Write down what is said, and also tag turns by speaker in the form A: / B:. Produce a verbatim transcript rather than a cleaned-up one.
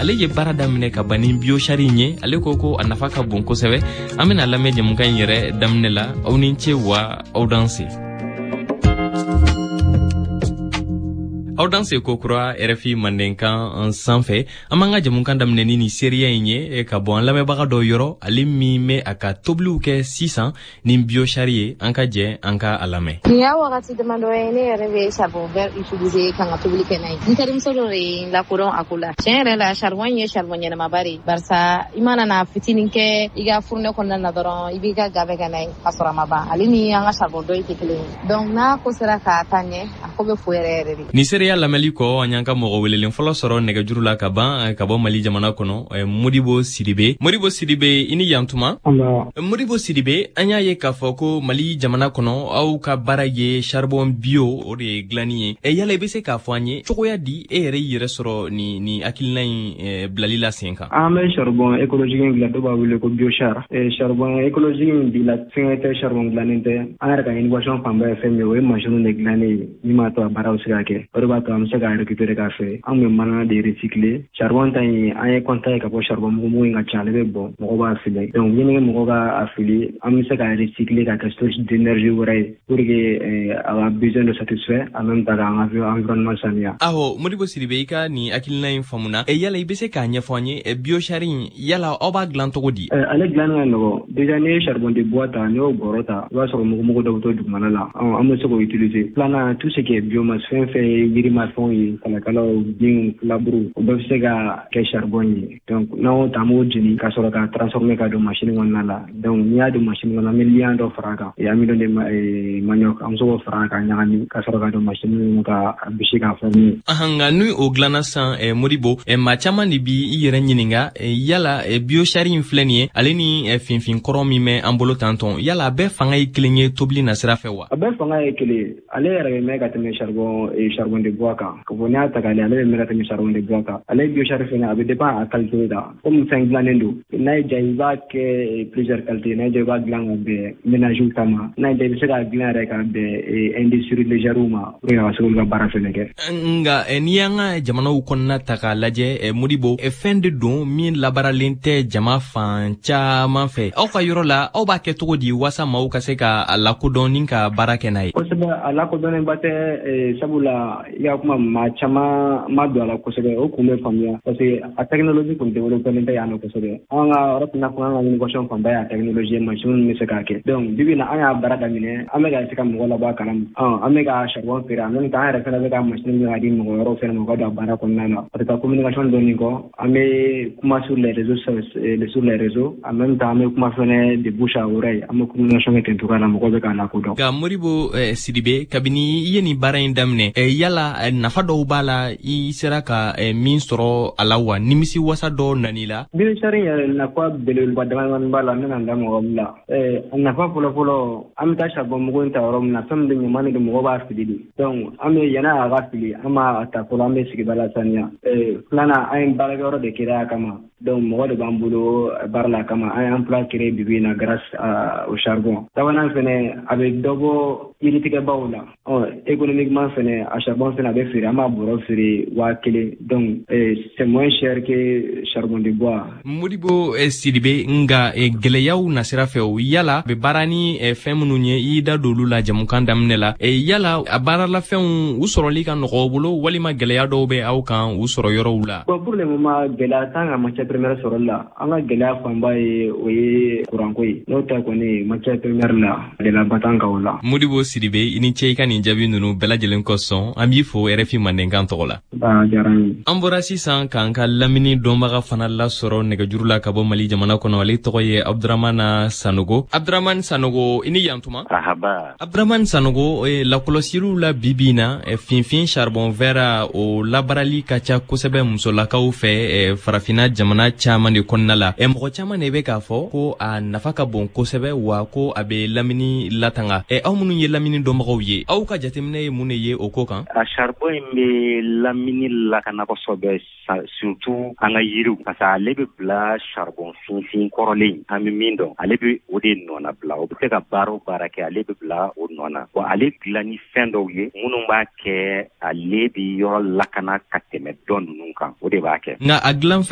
A: ale ye baara daminɛ ka ban ni biochari ye ale ko ko a nafa ka bon kosɛbɛ an bɛna lamɛn jamukan yɛrɛ daminɛ la aw ni ce wa aw danse aw danse ko kura R F I Mandenkan sanfɛ an b'an ka jamukan daminɛ ni seereya in ye ka bɔ an lamɛnbaga dɔ yɔrɔ ale min bɛ a ka tobiliw kɛ sisan ni biochari ye an ka jɛ an ka a lamɛn.
B: Ni y'a wagati damadɔ ye ne yɛrɛ bɛ charbon vert utiliser kan ka tobili kɛ n'a ye n terimuso dɔ de ye n lakodɔn a ko la tiɲɛ yɛrɛ la charbon ye charbon ɲɛnamaba de barisa i mana na fitinin kɛ i ka fourneau kɔnɔna na dɔrɔn i b'i ka ga bɛɛ kɛ n'a ye ka sɔrɔ a ma ban ale ni an ka charbon dɔ tɛ kelen ye donc n'a ko sera k'a ta ɲɛ a ko bɛ fo yɛrɛ yɛrɛ de.
A: Ni seereya lamɛnli kɔ an y'an ka mɔgɔ welelen fɔlɔ sɔrɔ nɛgɛjuru la ka ban ka bɔ Mali jamana kɔnɔ Modibo Sidibe. Modibo Sidibe i ni yantuma. Modibo Sidibe an y'a ye k'a fɔ ko Mali jamana kɔnɔ aw ka baara ye charbon bio o de ye dilanni ye e yala i bɛ se k'a fɔ an ye cogoya di e yɛrɛ yɛrɛ sɔrɔ ni ni hakilina in bilali la sen kan.
C: An bɛ charbon écologique in dilan dɔw b'a wele ko biochar charbon écologique in bila fɛngɛ tɛ charbon dilannen tɛ an yɛrɛ ka innovation fanba ye fɛn min ye o ye machine de dilannen ye min b'a to a baaraw se ka kɛ o de b'a to an bɛ se k'a récupérer k'a fɛ an bɛ mana de recycler charbon ta in an ye constat ye ka bɔ charbon mugu in ka ca ale bɛ bɔ mɔgɔw b'a fili donc ni mɔgɔw ka a fili an bɛ se k'a recycler k'a kɛ source d'énergie wɛrɛ ye pour que a ka besoin de satisfait en même temps k'an ka environnement sanuya.
A: Awɔ Modibo Sidibe i ka nin hakilina in faamuna e yala i bɛ se k'a ɲɛfɔ an ye biochar in yala aw b'a dilan cogo di?
C: Ale dilanni ka nɔgɔ déjà n'i ye charbon de bois ta n'i y'o bɔrɔ ta i b'a sɔrɔ mugu dɔ bɛ to dugumana la an bɛ se k'o utiliser filanan tout ce qui est biomasse fɛn fɛn ye yirimafɛnw ye kalakalaw binw filaburu o bɛɛ bɛ se ka kɛ charbon ye donc n'an y'o ta an b'o jeni ka sɔrɔ k'a transformer ka don machine kɔnɔna la donc n'i y'a don machine kɔnɔ an bɛ liant dɔ fara a kan et amido de manioc an bɛ se k'o fara a kan ɲagami ka sɔrɔ ka don machine kɔnɔ ka bisi k'a former.
A: Nka ni o dilanna san Modibo maa caman de bi i yɛrɛ ɲininka yala biochar in filɛ nin ye ale ni finfin kɔrɔ min bɛ an bolo tantɔn yala a bɛɛ fanga ye kelen ye tobili na sira fɛ wa?
C: A bɛɛ fanga ye kelen ale yɛrɛ bɛ mɛn ka tɛmɛ charbon charbon de bois kan ka fɔ n'i y'a ta k'ale ale bɛ mɛn ka tɛmɛ charbon de bois kan ale biochar fɛnɛ a bɛ dépend a qualité la comme fɛn dilannen don n'a ye diya i b'a kɛ plusieurs qualités n'a ye diya i b'a dilan ka bɛn ménages ta ma n'a ye diya i bɛ se k'a dilan yɛrɛ ka bɛn industrie légère ma pour que a ka se k'olu ka baara fɛnɛ kɛ.
A: Nka n'i y'an ka jamanaw kɔnɔna ta k'a lajɛ Modibo fɛn de don min labaaralen tɛ jama fan caman fɛ aw ka yɔrɔ la aw b'a kɛ cogo di walasa maaw ka se ka a lakodɔn ni ka baara kɛ n'a ye?
C: Kosɛbɛ a lakodɔnnenba tɛ sabula i ka kuma maa caman ma don a la kosɛbɛ o kun bɛ faamuya parce que a technologie kun développelen tɛ yan nɔ kosɛbɛ an ka yɔrɔ tɛna fɔ an ka innovation fanba ye a technologie machine bɛ se k'a kɛ donc bi bi in na an y'a baara daminɛ an bɛ ka se ka mɔgɔ labɔ a kalama an bɛ ka charbon feere en même temps an yɛrɛ fana bɛ ka machine bɛ ka di mɔgɔ wɛrɛw fana ma u ka don a baara kɔnɔna na parce que communication dɔɔnin kɔ an bɛ kuma sur les réseaux sur les réseaux en même temps an bɛ kuma fana de bouche à oreille an bɛ communication kɛ ten cogoya la mɔgɔw bɛ k'a lakodɔn.
A: Nka Modibo Sidibe kabini i ye nin baara in daminɛ yala nafa dɔw b'a la i sera ka min sɔrɔ a la wa nimisi wasa dɔ nani la?
C: Biochar in yɛrɛ nafa belebeleba damadɔni b'a la n bɛna n da mɔgɔ min la a nafa fɔlɔfɔlɔ an bɛ taa charbon mugu in ta yɔrɔ min na fɛn min bɛ ɲaman de mɔgɔ b'a fili de donc an bɛ yan'a ka fili an b'a ta fɔlɔ an bɛ sigida la saniya filanan an ye baarakɛyɔrɔ de kɛra a kama donc mɔgɔ de b'an bolo baara la kama an ye emploi créé bibi in na grâce au charbon sabanan fɛnɛ a bɛ dɔ bɔ yiritigɛbaw la économiquement fɛnɛ a charbon fɛnɛ a bɛ feere an b'a bɔrɔ feere waa kelen donc c'est moins cher que charbon de bois.
A: Modibo Sidibe nga gɛlɛyaw nasira fɛ o yala bɛ baara ni fɛn minnu ye i da d'olu la jamukan daminɛ la yala a baarala fɛnw u sɔrɔli ka nɔgɔ bolo walima gɛlɛya dɔw bɛ aw kan u sɔrɔ yɔrɔw la?
C: Bon pour le moment gɛlɛya t'an ka matière première sɔrɔli la an ka gɛlɛya fanba ye o ye courant ko ye n'o tɛ kɔni matière première la gɛlɛyaba t'an kan o la.
A: Modibo Sidibe i ni ce i ka nin jaabi ninnu bɛɛ lajɛlen kosɔn an b'i fo R F I Mandenkan tɔgɔ la. An bɔra sisan k'an ka lamini dɔnbaga fana lasɔrɔ nɛgɛjuru la ka bɔ Mali jamana kɔnɔ ale tɔgɔ ye Abdramane Sanogo. Abdramane Sanogo i ni yantuma?
D: Ahaba.
A: Abdramane Sanogo lakɔlɔsiliw la bi bi in na finfin charbon vert o labarali ka ca kosɛbɛ musolakaw fɛ farafina jamana caman de kɔnɔna la mɔgɔ caman de bɛ k'a fɔ ko a nafa ka bon kosɛbɛ wa ko a bɛ lamini latanga aw minnu ye lamini dɔnbagaw ye aw ka jateminɛ ye mun de ye o ko kan?
D: A charbon in bɛ lamini lakana kosɛbɛ surtout an ka yiriw parce que ale bɛ bila charbon finfin kɔrɔlen an bɛ min dɔn ale bɛ o de nɔna bila o bɛ se ka baara o baara kɛ ale bɛ bila o nɔna wa ale dilan ni fɛn dɔw ye minnu b'a kɛ ale bɛ yɔrɔ lakana ka tɛmɛ dɔ ninnu kan o de b'a kɛ.
A: Nka a dilan